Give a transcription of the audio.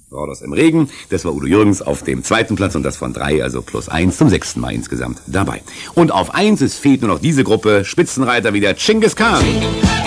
Rodos im Regen, das war Udo Jürgens auf dem 2. Platz und das von 3, also +1 zum 6. Mal insgesamt dabei. Und auf 1, es fehlt nur noch diese Gruppe, Spitzenreiter wieder Genghis Khan.